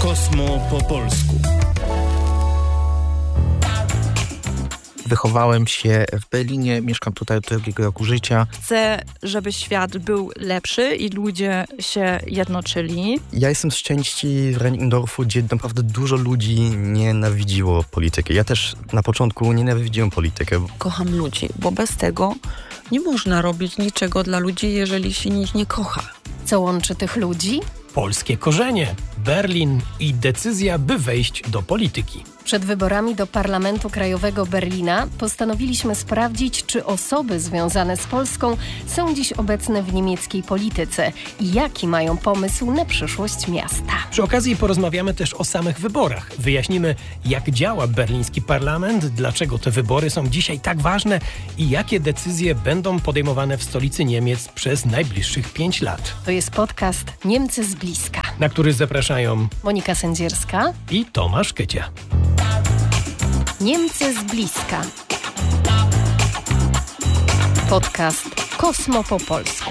Kosmo po polsku. Wychowałem się w Berlinie, mieszkam tutaj od drugiego roku życia. Chcę, żeby świat był lepszy i ludzie się jednoczyli. Ja jestem z części Reinickendorfu, gdzie naprawdę dużo ludzi nienawidziło polityki. Ja też na początku nienawidziłem politykę. Kocham ludzi, bo bez tego nie można robić niczego dla ludzi, jeżeli się ich nie kocha. Co łączy tych ludzi? Polskie korzenie, Berlin i decyzja, by wejść do polityki. Przed wyborami do Parlamentu Krajowego Berlina postanowiliśmy sprawdzić, czy osoby związane z Polską są dziś obecne w niemieckiej polityce i jaki mają pomysł na przyszłość miasta. Przy okazji porozmawiamy też o samych wyborach. Wyjaśnimy, jak działa berliński parlament, dlaczego te wybory są dzisiaj tak ważne i jakie decyzje będą podejmowane w stolicy Niemiec przez najbliższych 5 lat. To jest podcast Niemcy z bliska, na który zapraszają Monika Sędzierska i Tomasz Kycia. Niemcy z bliska. Podcast Kosmo po polsku.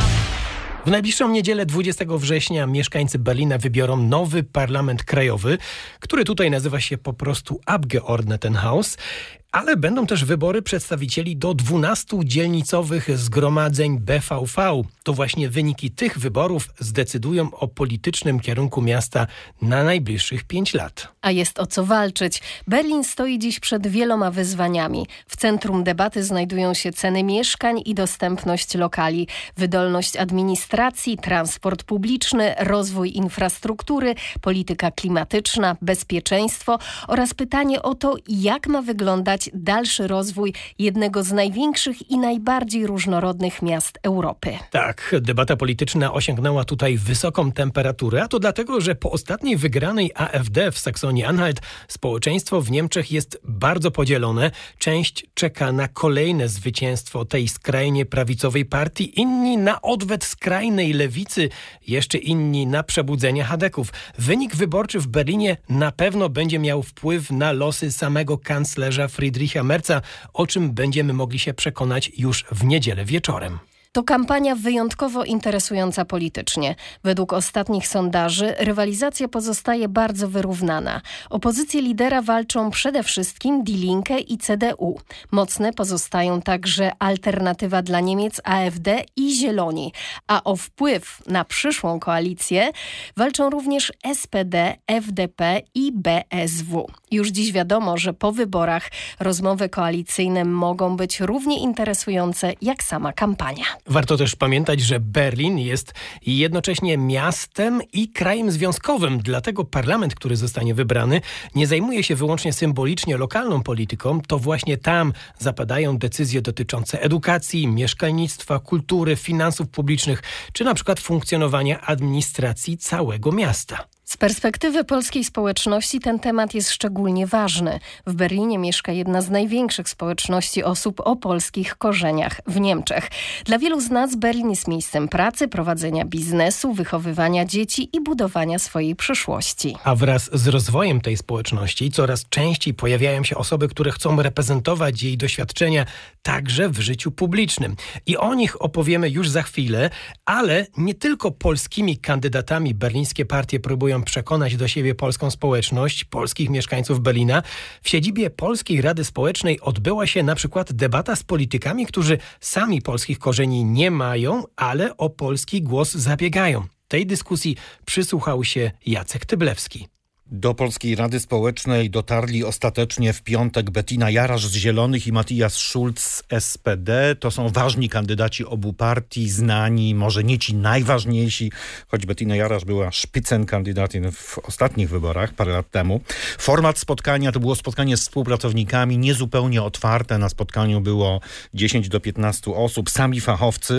W najbliższą niedzielę 20 września mieszkańcy Berlina wybiorą nowy parlament krajowy, który tutaj nazywa się po prostu Abgeordnetenhaus. Ale będą też wybory przedstawicieli do 12 dzielnicowych zgromadzeń BVV. To właśnie wyniki tych wyborów zdecydują o politycznym kierunku miasta na najbliższych 5 lat. A jest o co walczyć. Berlin stoi dziś przed wieloma wyzwaniami. W centrum debaty znajdują się ceny mieszkań i dostępność lokali, wydolność administracji, transport publiczny, rozwój infrastruktury, polityka klimatyczna, bezpieczeństwo oraz pytanie o to, jak ma wyglądać dalszy rozwój jednego z największych i najbardziej różnorodnych miast Europy. Tak, debata polityczna osiągnęła tutaj wysoką temperaturę, a to dlatego, że po ostatniej wygranej AfD w Saksonii-Anhalt społeczeństwo w Niemczech jest bardzo podzielone. Część czeka na kolejne zwycięstwo tej skrajnie prawicowej partii, inni na odwet skrajnej lewicy, jeszcze inni na przebudzenie chadeków. Wynik wyborczy w Berlinie na pewno będzie miał wpływ na losy samego kanclerza Friedricha Merza, o czym będziemy mogli się przekonać już w niedzielę wieczorem. To kampania wyjątkowo interesująca politycznie. Według ostatnich sondaży rywalizacja pozostaje bardzo wyrównana. O pozycję lidera walczą przede wszystkim Die Linke i CDU. Mocne pozostają także Alternatywa dla Niemiec, AfD i Zieloni. A o wpływ na przyszłą koalicję walczą również SPD, FDP i BSW. Już dziś wiadomo, że po wyborach rozmowy koalicyjne mogą być równie interesujące jak sama kampania. Warto też pamiętać, że Berlin jest jednocześnie miastem i krajem związkowym. Dlatego parlament, który zostanie wybrany, nie zajmuje się wyłącznie symbolicznie lokalną polityką. To właśnie tam zapadają decyzje dotyczące edukacji, mieszkalnictwa, kultury, finansów publicznych, czy na przykład funkcjonowania administracji całego miasta. Z perspektywy polskiej społeczności ten temat jest szczególnie ważny. W Berlinie mieszka jedna z największych społeczności osób o polskich korzeniach w Niemczech. Dla wielu z nas Berlin jest miejscem pracy, prowadzenia biznesu, wychowywania dzieci i budowania swojej przyszłości. A wraz z rozwojem tej społeczności coraz częściej pojawiają się osoby, które chcą reprezentować jej doświadczenia także w życiu publicznym. I o nich opowiemy już za chwilę, ale nie tylko polskimi kandydatami berlińskie partie próbują przekonać do siebie polską społeczność, polskich mieszkańców Berlina. W siedzibie Polskiej Rady Społecznej odbyła się na przykład debata z politykami, którzy sami polskich korzeni nie mają, ale o polski głos zabiegają. Tej dyskusji przysłuchał się Jacek Tyblewski. Do Polskiej Rady Społecznej dotarli ostatecznie w piątek Bettina Jarasz z Zielonych i Matthias Schulz z SPD. To są ważni kandydaci obu partii, znani, może nie ci najważniejsi, choć Bettina Jarasz była Spitzenkandidatin w ostatnich wyborach parę lat temu. Format spotkania to było spotkanie z współpracownikami, niezupełnie otwarte. Na spotkaniu było 10 do 15 osób, sami fachowcy.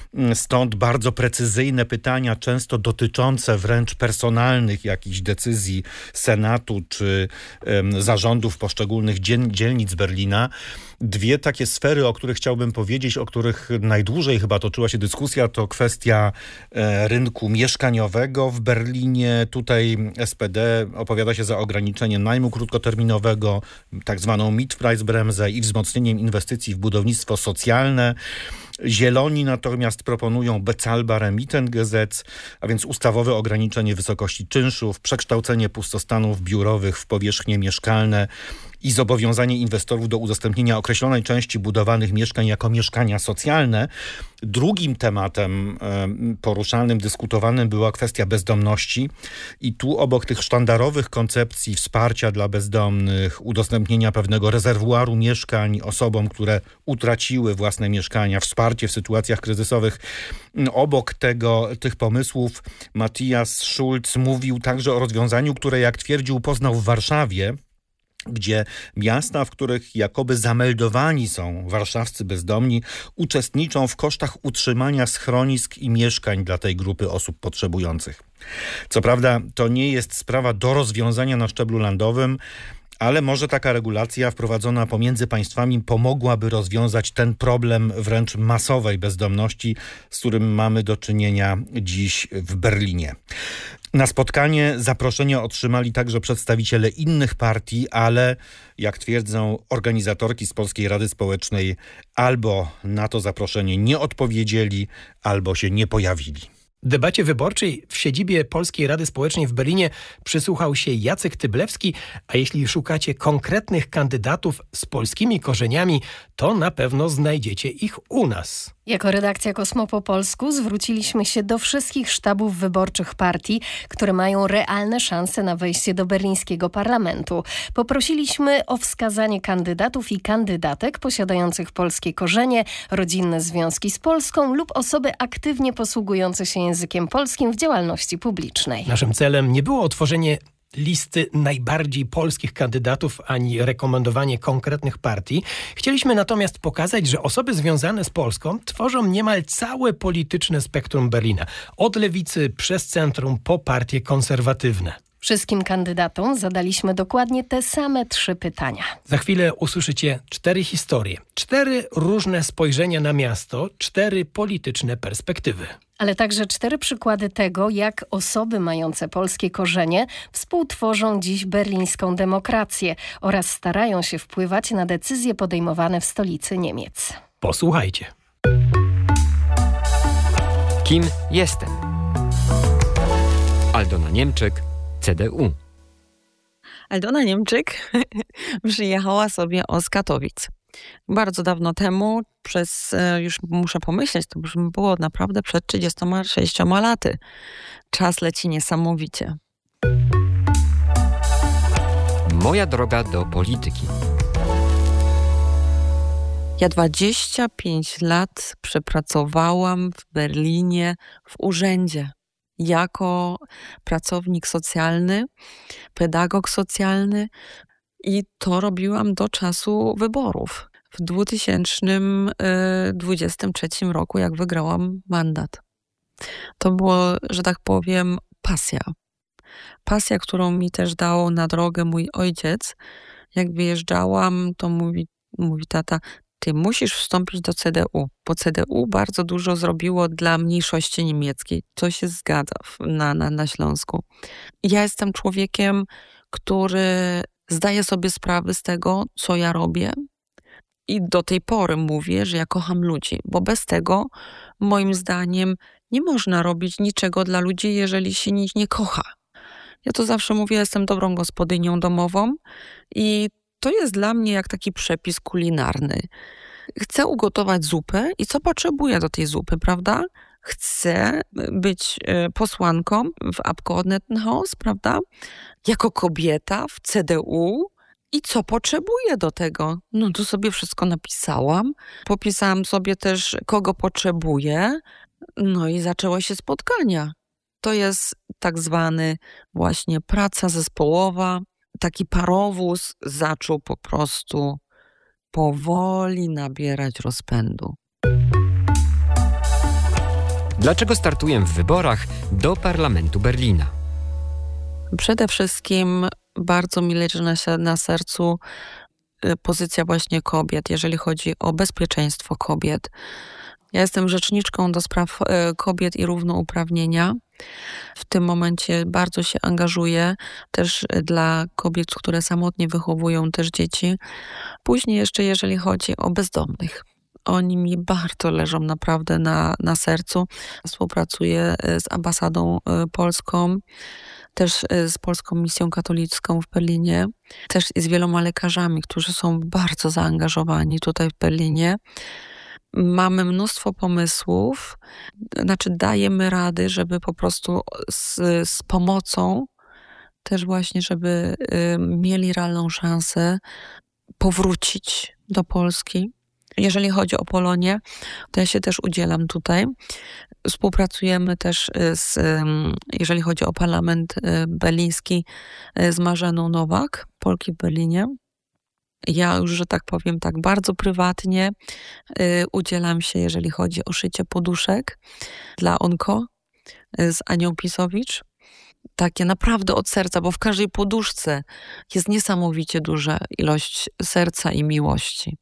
Stąd bardzo precyzyjne pytania, często dotyczące wręcz personalnych jakichś decyzji Senatu czy zarządów poszczególnych dzielnic Berlina. Dwie takie sfery, o których chciałbym powiedzieć, o których najdłużej chyba toczyła się dyskusja, to kwestia rynku mieszkaniowego w Berlinie. Tutaj SPD opowiada się za ograniczeniem najmu krótkoterminowego, tak zwaną Mietpreisbremse i wzmocnieniem inwestycji w budownictwo socjalne. Zieloni natomiast proponują Bezahlbare Mietengesetz, a więc ustawowe ograniczenie wysokości czynszów, przekształcenie pustostanów biurowych w powierzchnie mieszkalne i zobowiązanie inwestorów do udostępnienia określonej części budowanych mieszkań jako mieszkania socjalne. Drugim tematem poruszalnym, dyskutowanym była kwestia bezdomności i tu obok tych sztandarowych koncepcji wsparcia dla bezdomnych, udostępnienia pewnego rezerwuaru mieszkań osobom, które utraciły własne mieszkania, wsparcie w sytuacjach kryzysowych, obok tych pomysłów Matthias Schulz mówił także o rozwiązaniu, które, jak twierdził, poznał w Warszawie, gdzie miasta, w których jakoby zameldowani są warszawscy bezdomni, uczestniczą w kosztach utrzymania schronisk i mieszkań dla tej grupy osób potrzebujących. Co prawda to nie jest sprawa do rozwiązania na szczeblu landowym, ale może taka regulacja wprowadzona pomiędzy państwami pomogłaby rozwiązać ten problem wręcz masowej bezdomności, z którym mamy do czynienia dziś w Berlinie. Na spotkanie zaproszenia otrzymali także przedstawiciele innych partii, ale jak twierdzą organizatorki z Polskiej Rady Społecznej, albo na to zaproszenie nie odpowiedzieli, albo się nie pojawili. Debacie wyborczej w siedzibie Polskiej Rady Społecznej w Berlinie przysłuchał się Jacek Tyblewski, a jeśli szukacie konkretnych kandydatów z polskimi korzeniami, to na pewno znajdziecie ich u nas. Jako redakcja Kosmo po polsku zwróciliśmy się do wszystkich sztabów wyborczych partii, które mają realne szanse na wejście do berlińskiego parlamentu. Poprosiliśmy o wskazanie kandydatów i kandydatek posiadających polskie korzenie, rodzinne związki z Polską lub osoby aktywnie posługujące się językiem polskim w działalności publicznej. Naszym celem nie było otworzenie listy najbardziej polskich kandydatów ani rekomendowanie konkretnych partii. Chcieliśmy natomiast pokazać, że osoby związane z Polską tworzą niemal całe polityczne spektrum Berlina. Od lewicy przez centrum po partie konserwatywne. Wszystkim kandydatom zadaliśmy dokładnie te same 3 pytania. Za chwilę usłyszycie 4 historie, 4 różne spojrzenia na miasto, 4 polityczne perspektywy. Ale także 4 przykłady tego, jak osoby mające polskie korzenie współtworzą dziś berlińską demokrację oraz starają się wpływać na decyzje podejmowane w stolicy Niemiec. Posłuchajcie. Kim jestem? Aldona Niemczyk, CDU. Aldona Niemczyk przyjechała sobie z Katowic. Bardzo dawno temu, już muszę pomyśleć, to już było naprawdę przed 36 laty. Czas leci niesamowicie. Moja droga do polityki. Ja 25 lat przepracowałam w Berlinie w urzędzie. Jako pracownik socjalny, pedagog socjalny i to robiłam do czasu wyborów. W 2023 roku, jak wygrałam mandat. To było, że tak powiem, pasja. Pasja, którą mi też dał na drogę mój ojciec. Jak wyjeżdżałam, to mówi tata, ty musisz wstąpić do CDU, bo CDU bardzo dużo zrobiło dla mniejszości niemieckiej. To się zgadza na Śląsku. Ja jestem człowiekiem, który zdaje sobie sprawę z tego, co ja robię i do tej pory mówię, że ja kocham ludzi, bo bez tego, moim zdaniem, nie można robić niczego dla ludzi, jeżeli się ich nie kocha. Ja to zawsze mówię, jestem dobrą gospodynią domową i to jest dla mnie jak taki przepis kulinarny. Chcę ugotować zupę i co potrzebuję do tej zupy, prawda? Chcę być posłanką w Abgeordnetenhaus, prawda? Jako kobieta w CDU i co potrzebuję do tego? No to sobie wszystko napisałam. Popisałam sobie też, kogo potrzebuję. No i zaczęły się spotkania. To jest tak zwany właśnie praca zespołowa. Taki parowóz zaczął po prostu powoli nabierać rozpędu. Dlaczego startuję w wyborach do Parlamentu Berlina? Przede wszystkim bardzo mi leży na sercu pozycja właśnie kobiet, jeżeli chodzi o bezpieczeństwo kobiet. Ja jestem rzeczniczką do spraw kobiet i równouprawnienia. W tym momencie bardzo się angażuję też dla kobiet, które samotnie wychowują też dzieci. Później jeszcze jeżeli chodzi o bezdomnych. Oni mi bardzo leżą naprawdę na sercu. Współpracuję z ambasadą polską, też z Polską Misją Katolicką w Berlinie, też z wieloma lekarzami, którzy są bardzo zaangażowani tutaj w Berlinie. Mamy pomysłów, dajemy rady, żeby po prostu z pomocą też właśnie, żeby mieli realną szansę powrócić do Polski. Jeżeli chodzi o Polonię, to ja się też udzielam tutaj. Współpracujemy też jeżeli chodzi o parlament berliński, z Marzeną Nowak, Polki w Berlinie. Ja już, że tak powiem, tak bardzo prywatnie udzielam się, jeżeli chodzi o szycie poduszek dla Onko z Anią Pisowicz. Takie naprawdę od serca, bo w każdej poduszce jest niesamowicie duża ilość serca i miłości.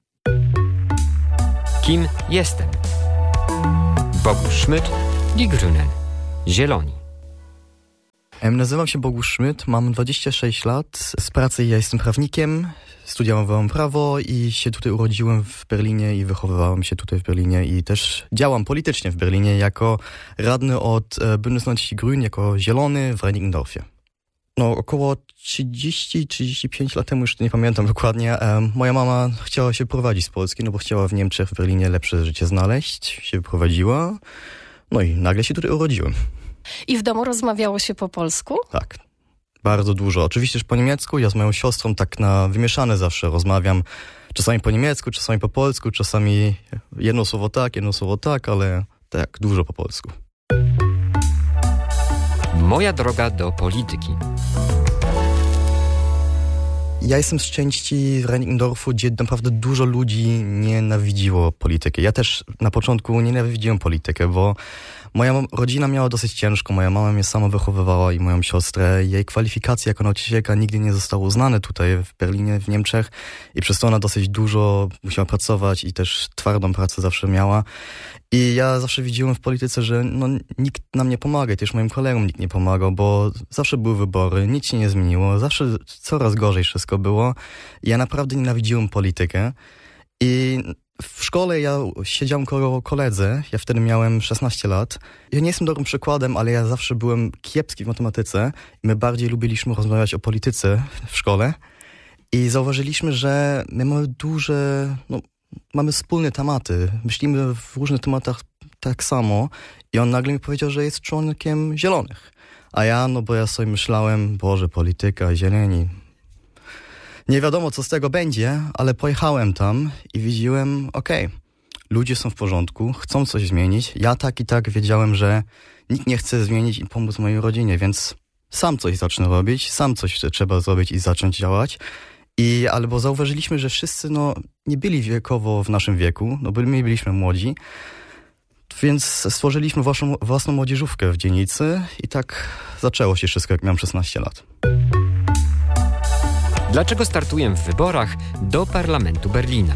Kim jestem? Bogusz Szmyt, Die Grünen, Zieloni. Nazywam się Bogusz Szmyt, mam 26 lat. Z pracy ja jestem prawnikiem, studiowałem prawo i się tutaj urodziłem w Berlinie i wychowywałem się tutaj w Berlinie i też działam politycznie w Berlinie jako radny od Bündnis 90 Grün, jako zielony w Reinickendorfie. Około 30-35 lat temu, już nie pamiętam dokładnie, moja mama chciała się wyprowadzić z Polski, bo chciała w Niemczech, w Berlinie lepsze życie znaleźć, się wyprowadziła, i nagle się tutaj urodziłem. I w domu rozmawiało się po polsku? Tak, bardzo dużo. Oczywiście też po niemiecku, ja z moją siostrą tak na wymieszane zawsze rozmawiam, czasami po niemiecku, czasami po polsku, czasami jedno słowo tak, ale tak, dużo po polsku. Moja droga do polityki. Ja jestem z części Reinickendorfu, gdzie naprawdę dużo ludzi nienawidziło polityki. Ja też na początku nienawidziłem politykę, bo moja rodzina miała dosyć ciężko. Moja mama mnie sama wychowywała i moją siostrę. Jej kwalifikacje jako nauczycielka nigdy nie zostały uznane tutaj w Berlinie, w Niemczech i przez to ona dosyć dużo musiała pracować i też twardą pracę zawsze miała. I ja zawsze widziałem w polityce, że nikt nam nie pomaga i też moim kolegom nikt nie pomagał, bo zawsze były wybory, nic się nie zmieniło, zawsze coraz gorzej wszystko było. Ja naprawdę nienawidziłem politykę i w szkole ja siedziałem koło koledzy, ja wtedy miałem 16 lat. Ja nie jestem dobrym przykładem, ale ja zawsze byłem kiepski w matematyce i my bardziej lubiliśmy rozmawiać o polityce w szkole i zauważyliśmy, że my mamy mamy wspólne tematy, myślimy w różnych tematach tak samo i on nagle mi powiedział, że jest członkiem Zielonych. A ja, bo ja sobie myślałem, Boże, polityka, zieleni. Nie wiadomo, co z tego będzie, ale pojechałem tam i widziałem, ludzie są w porządku, chcą coś zmienić. Ja tak i tak wiedziałem, że nikt nie chce zmienić i pomóc mojej rodzinie, więc sam coś zacznę robić, sam coś trzeba zrobić i zacząć działać. Albo zauważyliśmy, że wszyscy nie byli wiekowo w naszym wieku, my byliśmy młodzi, więc stworzyliśmy własną młodzieżówkę w dzielnicy i tak zaczęło się wszystko, jak miałem 16 lat. Dlaczego startuję w wyborach do Parlamentu Berlina?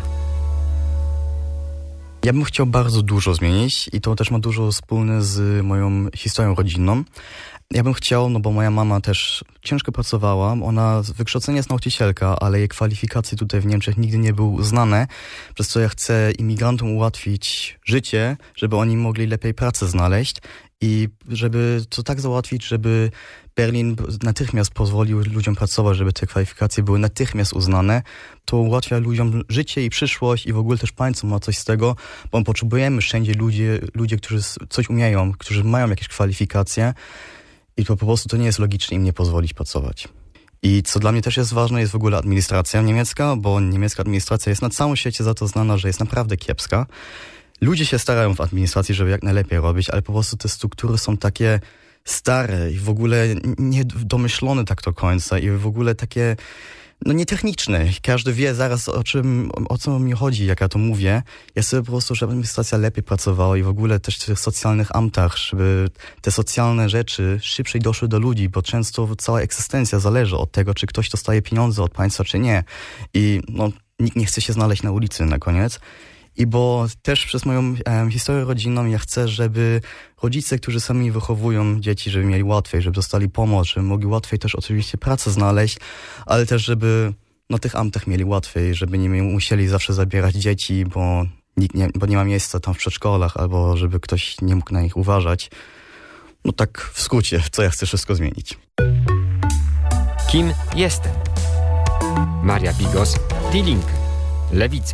Ja bym chciał bardzo dużo zmienić i to też ma dużo wspólne z moją historią rodzinną. Ja bym chciał, bo moja mama też ciężko pracowała, ona z wykształcenia jest nauczycielka, ale jej kwalifikacje tutaj w Niemczech nigdy nie były uznane, przez co ja chcę imigrantom ułatwić życie, żeby oni mogli lepiej pracę znaleźć i żeby to tak załatwić, żeby Berlin natychmiast pozwolił ludziom pracować, żeby te kwalifikacje były natychmiast uznane. To ułatwia ludziom życie i przyszłość i w ogóle też państwo ma coś z tego, bo potrzebujemy wszędzie ludzie, którzy coś umieją, którzy mają jakieś kwalifikacje. I to po prostu to nie jest logicznie im nie pozwolić pracować. I co dla mnie też jest ważne, jest w ogóle administracja niemiecka, bo niemiecka administracja jest na całym świecie za to znana, że jest naprawdę kiepska. Ludzie się starają w administracji, żeby jak najlepiej robić, ale po prostu te struktury są takie stare i w ogóle niedomyślone tak do końca i w ogóle takie nietechniczne. Każdy wie zaraz o co mi chodzi, jak ja to mówię. Ja sobie po prostu, żeby administracja lepiej pracowała i w ogóle też w tych socjalnych amtach, żeby te socjalne rzeczy szybciej doszły do ludzi, bo często cała egzystencja zależy od tego, czy ktoś dostaje pieniądze od państwa, czy nie. I nikt nie chce się znaleźć na ulicy na koniec. I bo też przez moją historię rodzinną ja chcę, żeby rodzice, którzy sami wychowują dzieci, żeby mieli łatwiej, żeby dostali pomoc, żeby mogli łatwiej też oczywiście pracę znaleźć, ale też żeby na tych amtach mieli łatwiej, żeby nie musieli zawsze zabierać dzieci, bo bo nie ma miejsca tam w przedszkolach, albo żeby ktoś nie mógł na nich uważać. No tak w skrócie, co ja chcę wszystko zmienić. Kim jestem? Maria Bigos, Die Linke, Lewica.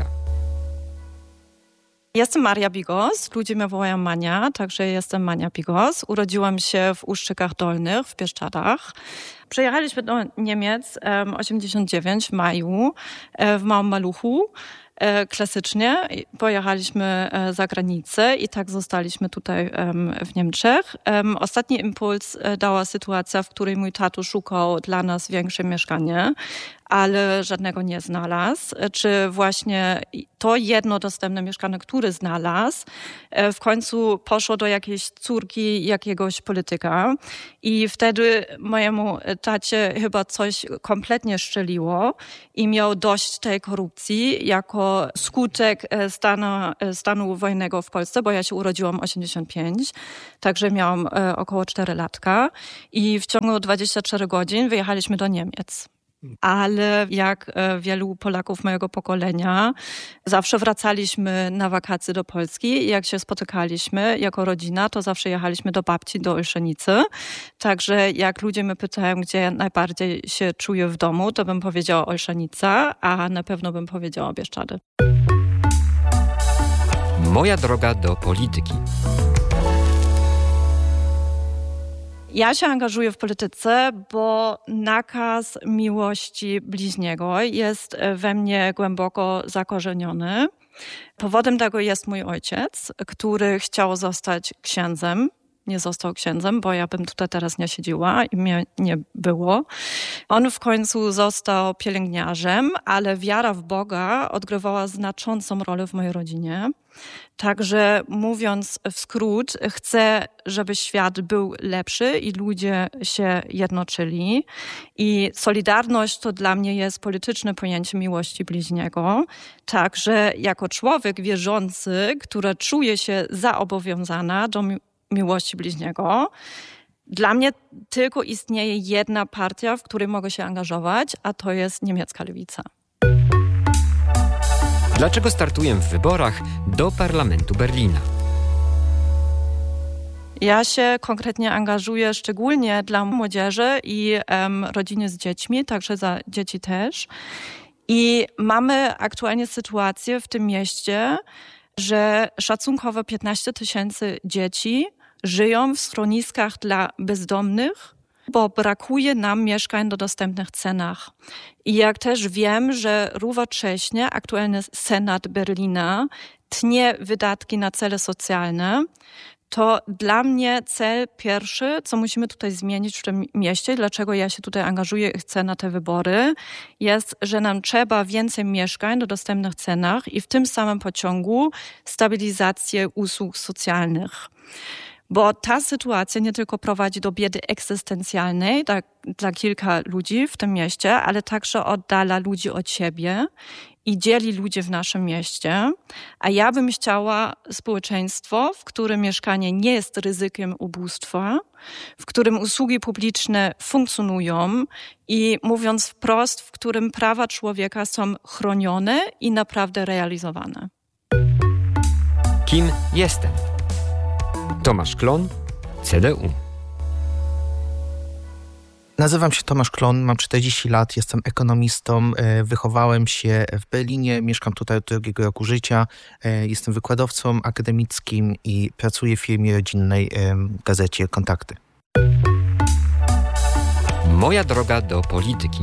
Jestem Maria Bigos, ludzie mnie wołają Mania, także jestem Mania Bigos. Urodziłam się w Uszczykach Dolnych, w Bieszczadach. Przyjechaliśmy do Niemiec 89 w maju, w Małym Maluchu. Klasycznie pojechaliśmy za granicę i tak zostaliśmy tutaj w Niemczech. Ostatni impuls dała sytuacja, w której mój tato szukał dla nas większe mieszkanie, ale żadnego nie znalazł. Czy właśnie to jedno dostępne mieszkanie, które znalazł, w końcu poszło do jakiejś córki jakiegoś polityka i wtedy mojemu tacie chyba coś kompletnie szczeliło i miał dość tej korupcji jako skutek stanu wojennego w Polsce, bo ja się urodziłam 85, także miałam około 4 latka i w ciągu 24 godzin wyjechaliśmy do Niemiec. Ale jak wielu Polaków mojego pokolenia, zawsze wracaliśmy na wakacje do Polski i jak się spotykaliśmy jako rodzina, to zawsze jechaliśmy do babci, do Olszenicy. Także jak ludzie mnie pytają, gdzie najbardziej się czuję w domu, to bym powiedziała Olszenica, a na pewno bym powiedziała Bieszczady. Moja droga do polityki. Ja się angażuję w polityce, bo nakaz miłości bliźniego jest we mnie głęboko zakorzeniony. Powodem tego jest mój ojciec, który chciał zostać księdzem. Nie został księdzem, bo ja bym tutaj teraz nie siedziała i mnie nie było. On w końcu został pielęgniarzem, ale wiara w Boga odgrywała znaczącą rolę w mojej rodzinie. Także mówiąc w skrót, chcę, żeby świat był lepszy i ludzie się jednoczyli. I solidarność to dla mnie jest polityczne pojęcie miłości bliźniego. Także jako człowiek wierzący, który czuje się zobowiązana do miłości bliźniego, dla mnie tylko istnieje jedna partia, w której mogę się angażować, a to jest niemiecka lewica. Dlaczego startuję w wyborach do Parlamentu Berlina? Ja się konkretnie angażuję szczególnie dla młodzieży i rodziny z dziećmi, także za dzieci też. I mamy aktualnie sytuację w tym mieście, że szacunkowo 15 000 dzieci żyją w schroniskach dla bezdomnych, bo brakuje nam mieszkań do dostępnych cenach. I jak też wiem, że równocześnie aktualny Senat Berlina tnie wydatki na cele socjalne, to dla mnie cel pierwszy, co musimy tutaj zmienić w tym mieście, dlaczego ja się tutaj angażuję i chcę na te wybory, jest, że nam trzeba więcej mieszkań do dostępnych cenach i w tym samym pociągu stabilizację usług socjalnych. Bo ta sytuacja nie tylko prowadzi do biedy egzystencjalnej dla kilka ludzi w tym mieście, ale także oddala ludzi od siebie i dzieli ludzi w naszym mieście. A ja bym chciała społeczeństwo, w którym mieszkanie nie jest ryzykiem ubóstwa, w którym usługi publiczne funkcjonują i mówiąc wprost, w którym prawa człowieka są chronione i naprawdę realizowane. Kim jestem? Tomasz Klon, CDU. Nazywam się Tomasz Klon, mam 40 lat, jestem ekonomistą, wychowałem się w Berlinie, mieszkam tutaj od 2 roku życia, jestem wykładowcą akademickim i pracuję w firmie rodzinnej w gazecie Kontakty. Moja droga do polityki.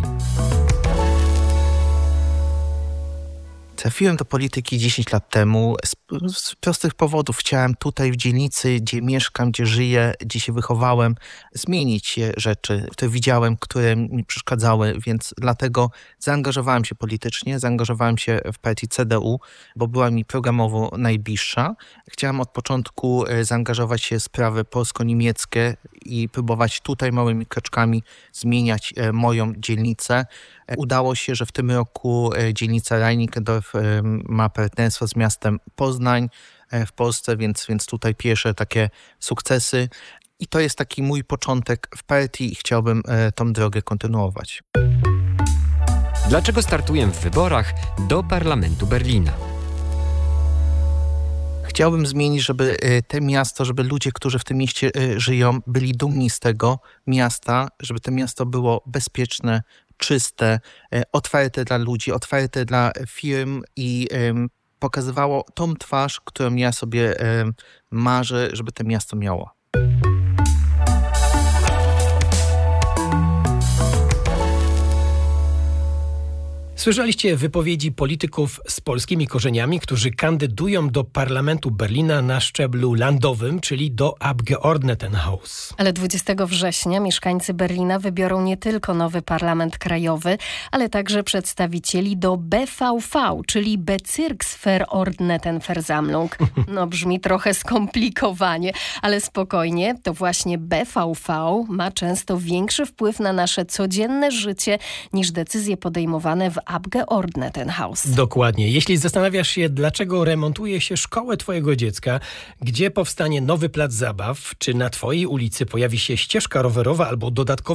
Trafiłem do polityki 10 lat temu z prostych powodów. Chciałem tutaj w dzielnicy, gdzie mieszkam, gdzie żyję, gdzie się wychowałem, zmienić rzeczy, które widziałem, które mi przeszkadzały, więc dlatego zaangażowałem się politycznie, zaangażowałem się w partię CDU, bo była mi programowo najbliższa. Chciałem od początku zaangażować się w sprawy polsko-niemieckie i próbować tutaj małymi kroczkami zmieniać moją dzielnicę. Udało się, że w tym roku dzielnica Reinickendorf ma partnerstwo z miastem Poznań w Polsce, więc tutaj pierwsze takie sukcesy. I to jest taki mój początek w partii i chciałbym tą drogę kontynuować. Dlaczego startuję w wyborach do Parlamentu Berlina? Chciałbym zmienić, żeby to miasto, żeby ludzie, którzy w tym mieście żyją, byli dumni z tego miasta, żeby to miasto było bezpieczne, czyste, otwarte dla ludzi, otwarte dla firm i pokazywało tą twarz, którą ja sobie marzę, żeby to miasto miało. Słyszeliście wypowiedzi polityków z polskimi korzeniami, którzy kandydują do parlamentu Berlina na szczeblu landowym, czyli do Abgeordnetenhaus. Ale 20 września mieszkańcy Berlina wybiorą nie tylko nowy parlament krajowy, ale także przedstawicieli do BVV, czyli Bezirksverordnetenversammlung. No brzmi trochę skomplikowanie, ale spokojnie, to właśnie BVV ma często większy wpływ na nasze codzienne życie niż decyzje podejmowane w Abgeordnetenhaus. Dokładnie. Jeśli zastanawiasz się, dlaczego remontuje się szkołę twojego dziecka, gdzie powstanie nowy plac zabaw, czy na twojej ulicy pojawi się ścieżka rowerowa albo dodatkowy